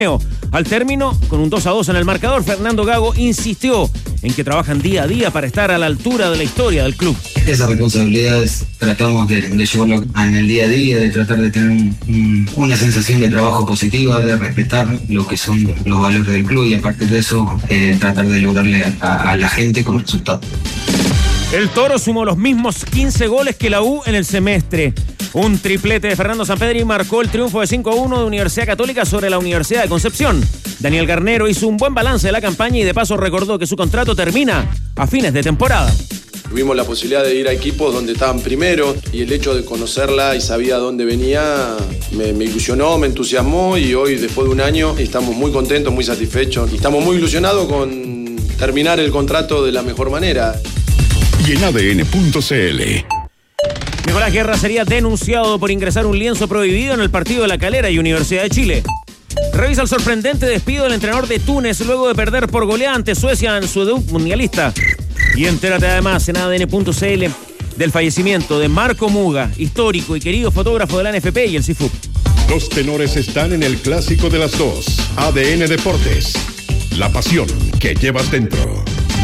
Al término, con un 2-2 en el marcador, Fernando Gago insistió en que trabajan día a día para estar a la altura de la historia del club. Esas responsabilidades tratamos de llevarlo en el día a día, de tratar de tener una sensación de trabajo positiva, de respetar lo que son los valores del club y aparte de eso, tratar de lograrle a la gente como resultado. El Toro sumó los mismos 15 goles que la U en el semestre. Un triplete de Fernando Sampedri marcó el triunfo de 5-1 de Universidad Católica sobre la Universidad de Concepción. Daniel Garnero hizo un buen balance de la campaña y de paso recordó que su contrato termina a fines de temporada. Tuvimos la posibilidad de ir a equipos donde estaban primero y el hecho de conocerla y sabía dónde venía me ilusionó, me entusiasmó y hoy después de un año estamos muy contentos, muy satisfechos y estamos muy ilusionados con terminar el contrato de la mejor manera. Y en ADN.cl. Nicolás Guerra sería denunciado por ingresar un lienzo prohibido en el partido de La Calera y Universidad de Chile. Revisa el sorprendente despido del entrenador de Túnez luego de perder por goleada ante Suecia en su debut mundialista. Y entérate además en ADN.cl del fallecimiento de Marco Muga, histórico y querido fotógrafo de la NFP y el CIFUP. Los tenores están en el clásico de las dos. ADN Deportes. La pasión que llevas dentro.